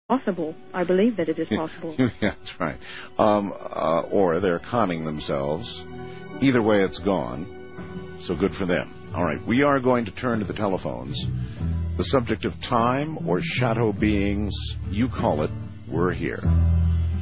possible. I believe that it is possible. Yeah, that's right. Or they're conning themselves. Either way, it's gone. So good for them. All right, we are going to turn to the telephones. The subject of time or shadow beings, you call it, we're here.